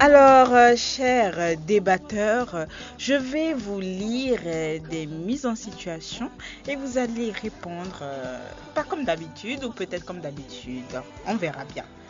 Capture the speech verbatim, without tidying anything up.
Alors, euh, chers euh, débatteurs, euh, je vais vous lire euh, des mises en situation et vous allez répondre, euh, pas comme d'habitude ou peut-être comme d'habitude. On verra bien.